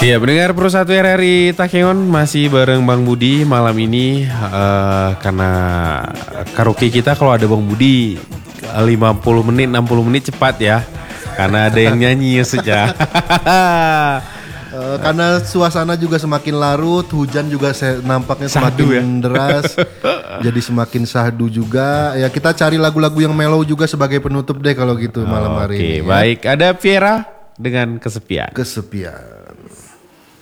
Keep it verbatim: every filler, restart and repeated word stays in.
Iya, pendengar Pro satu R R I Takengon masih bareng Bang Budi malam ini uh, karena karaoke kita kalau ada Bang Budi lima puluh menit enam puluh menit cepat ya. Karena ada yang nyanyi saja. Uh, karena suasana juga semakin larut, hujan juga se- nampaknya Sahdu semakin ya? deras, jadi semakin sahdu juga. Ya kita cari lagu-lagu yang mellow juga sebagai penutup deh kalau gitu malam hari Oke, ini. baik. Ada Viera dengan Kesepian. Ya. Kesepian.